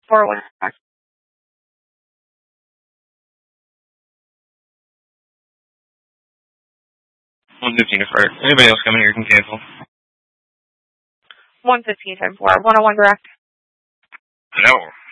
401 back. 115 deferred. Anybody else coming here can cancel. 115 time 4. 101 direct. No.